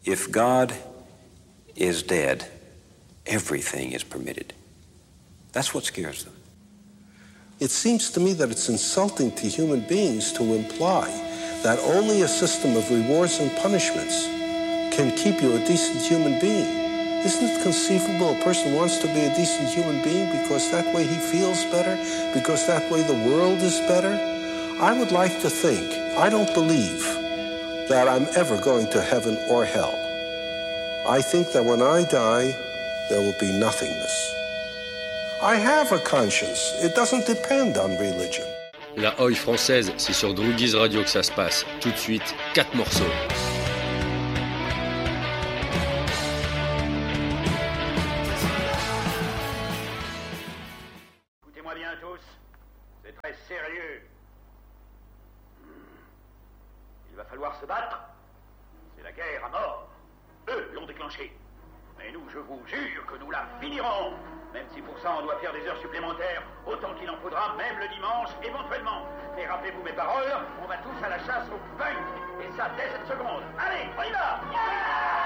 If God is dead, everything is permitted. That's what scares them. It seems to me that it's insulting to human beings to imply that only a system of rewards and punishments can keep you a decent human being. Isn't it conceivable a person wants to be a decent human being because that way he feels better, because that way the world is better? I would like to think, I don't believe that I'm ever going to heaven or hell. I think that when I die, there will be nothingness. I have a conscience. It doesn't depend on religion. La Oi française, c'est sur Droogies Radio que ça se passe. Tout de suite, 4 morceaux. Écoutez-moi bien tous, c'est très sérieux. Il va falloir se battre. C'est la guerre à mort. Eux l'ont déclenchée. Mais nous, je vous jure que nous la finirons. Même si pour ça on doit faire des heures supplémentaires, autant qu'il en faudra, même le dimanche, éventuellement. Et rappelez-vous mes paroles, on va tous à la chasse au punk. Et ça dès cette seconde. Allez, on y va!